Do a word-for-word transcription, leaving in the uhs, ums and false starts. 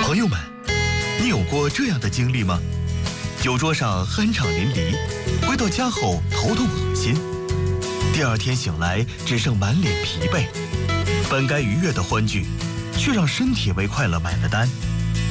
朋友们，你有过这样的经历吗？酒桌上酣畅淋漓，回到家后头痛恶心，第二天醒来只剩满脸疲惫，本该愉悦的欢聚，却让身体为快乐买了单。